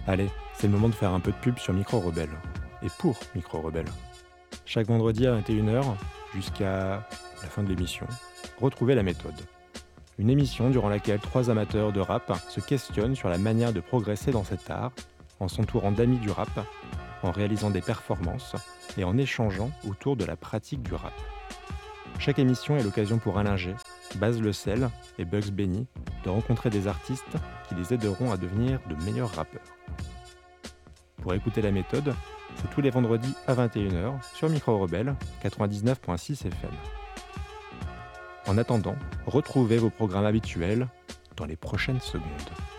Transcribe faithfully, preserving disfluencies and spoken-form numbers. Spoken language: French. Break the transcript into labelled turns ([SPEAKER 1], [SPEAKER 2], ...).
[SPEAKER 1] Allez, c'est le moment de faire un peu de pub sur Micro Rebelle. Et pour Micro Rebelle. Chaque vendredi à vingt et une heures, jusqu'à la fin de l'émission, retrouvez La Méthode. Une émission durant laquelle trois amateurs de rap se questionnent sur la manière de progresser dans cet art, en s'entourant d'amis du rap, en réalisant des performances et en échangeant autour de la pratique du rap. Chaque émission est l'occasion pour Alain G, Baz Le Sel et Bugs Benny de rencontrer des artistes qui les aideront à devenir de meilleurs rappeurs. Pour écouter La Méthode, c'est tous les vendredis à vingt et une heures sur Micro Rebelle quatre-vingt-dix-neuf virgule six F M. En attendant, retrouvez vos programmes habituels dans les prochaines secondes.